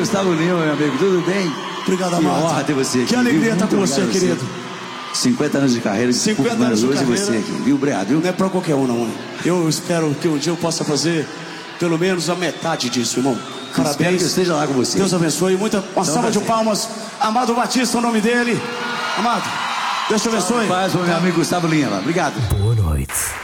Gustavo Lima, meu amigo, tudo bem? Obrigado, que Amado. honra ter você aqui. Que alegria estar com você, querido. 50 anos de carreira, 50 anos de carreira. Você aqui, viu? Obrigado, viu? Não é pra qualquer um, não. Eu espero que um dia eu possa fazer pelo menos a metade disso, irmão. Parabéns. Espero que eu esteja lá com você. Deus abençoe. Uma salva de palmas. Amado Batista, o nome dele. Amado, Deus te abençoe. Paz, meu amigo Gustavo Lima. Obrigado. Boa noite.